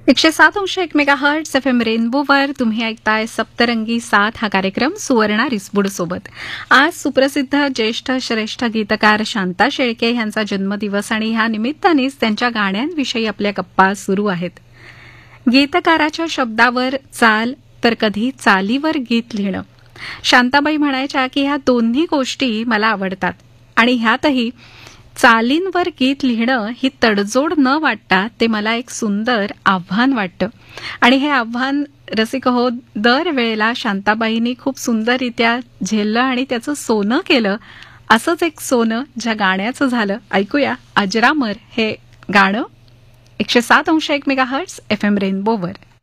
107.1 megahertz FM रेनबोवर तुम्ही ऐकताय सप्तरंगी साथ हा कार्यक्रम सुवर्णा रिसबुड सोबत. आज सुप्रसिद्ध ज्येष्ठ श्रेष्ठ गीतकार शांता शेळके यांचा जन्मदिवस आणि ह्या निमित्तानेच त्यांच्या गाण्यांविषयी आपल्या गप्पा सुरू आहेत. गीतकाराच्या शब्दावर चाल तर कधी चालीवर गीत लिहिणं. शांताबाई म्हणायच्या की ह्या दोन्ही गोष्टी मला आवडतात आणि ह्यातही चालींवर गीत लिहिणं ही तडजोड न वाटता ते मला एक सुंदर आव्हान वाटतं. आणि हे आव्हान रसिक हो दरवेळेला शांताबाईंनी खूप सुंदररित्या झेललं आणि त्याचं सोनं केलं. असंच एक सोनं ज्या गाण्याचं झालं, ऐकूया अजरामर हे गाणं 107.1 मेगाहर्ट्झ FM रेनबोवर.